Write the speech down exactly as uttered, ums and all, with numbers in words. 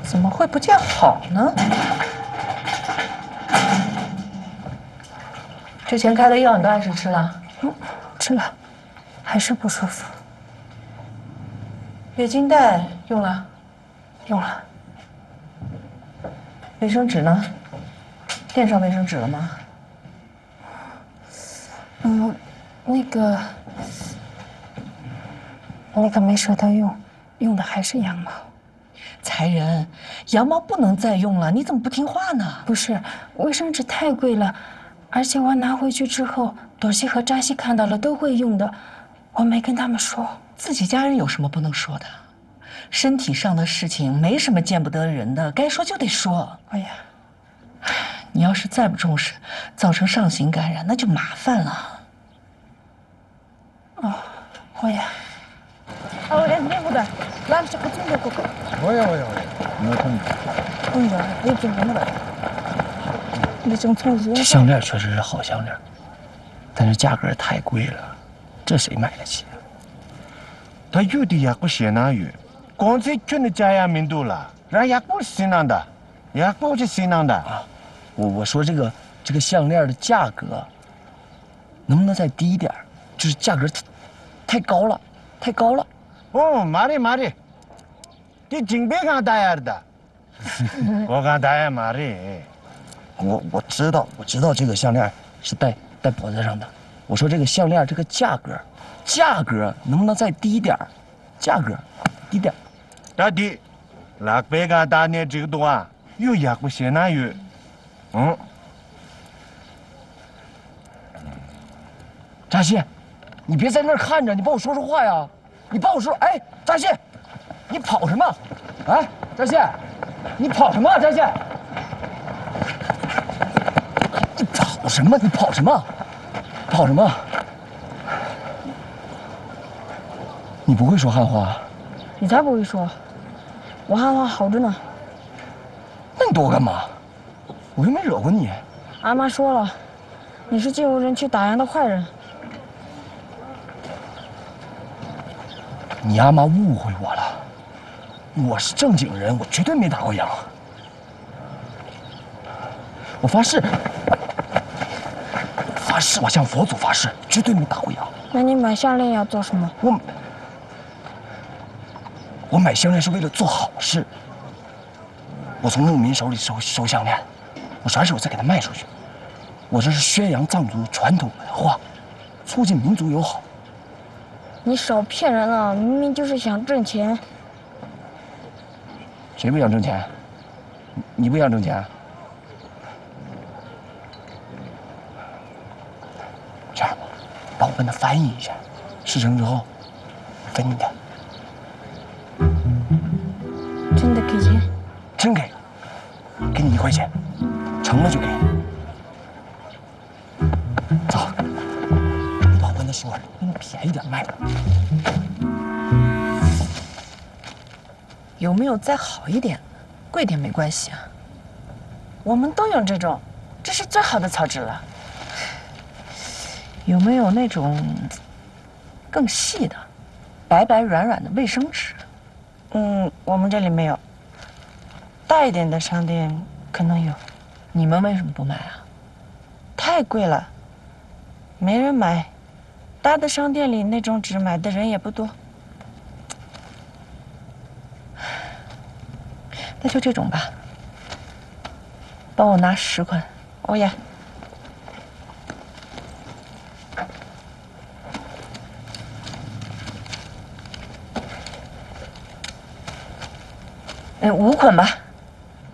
怎么会不见好呢？之前开的药你都按时吃了？ 嗯，吃了，还是不舒服。 月经带用了？ 用了。 卫生纸呢？垫上卫生纸了吗？ 嗯，那个，那个没舍得用，用的还是羊毛。 才人，羊毛不能再用了，你怎么不听话呢？ 不是，卫生纸太贵了，而且我拿回去之后，朵西和扎西看到了都会用的，我没跟他们说。 自己家人有什么不能说的？身体上的事情没什么见不得人的，该说就得说。 哎呀， 你要是再不重视，造成上行感染，那就麻烦了。 哦，我呀。啊，我连那个的，来这个中的哥哥。 我呀我呀我呀，没空。 嗯呀，你中什么的？你中从热。 这项链确实是好项链，但是价格太贵了，这谁买得起啊？ 他有的약국시나요光在捐的家呀民度了，让약국시난다약국시시난다 啊！我我说这个这个项链的价格，能不能再低一点？就是价格太太高了，太高了。 哦，말이말이你真别看大呀的，我看大呀말이 我我知道，我知道这个项链是戴戴脖子上的。我说这个项链这个价格，价格能不能再低一点？价格低点。 大弟，락배가다녀지그동안요약국시나요嗯， 扎西，你别在那儿看着，你帮我说说话呀！你帮我说，哎，扎西，你跑什么？哎，扎西，你跑什么？扎西，你跑什么？你跑什么？跑什么？你不会说汉话？ 你才不会说，我汉话好着呢。 那你躲我干嘛？我又没惹过你。 阿妈说了，你是借我人去打羊的坏人。 你阿妈误会我了，我是正经人，我绝对没打过羊。我发誓，发誓，我向佛祖发誓，绝对没打过羊。 那你买项链要做什么？ 我我买项链是为了做好事。我从牧民手里收收项链，我啥时候再给他卖出去？我这是宣扬藏族传统文化，促进民族友好。 你少骗人了，明明就是想挣钱。 谁不想挣钱？你不想挣钱？这样吧，帮我跟他翻译一下，事成之后分你的。 真的给钱？ 真给，给你一块钱，成了就给。走，你帮我跟他说，给你便宜点卖。 有没有再好一点？贵点没关系啊。我们都用这种，这是最好的草纸了。有没有那种更细的、白白软软的卫生纸？ 嗯，我们这里没有。大一点的商店可能有。 你们为什么不买啊？ 太贵了，没人买。大的商店里那种纸买的人也不多。 那就这种吧，帮我拿十块。 哦呀。 嗯，五捆吧。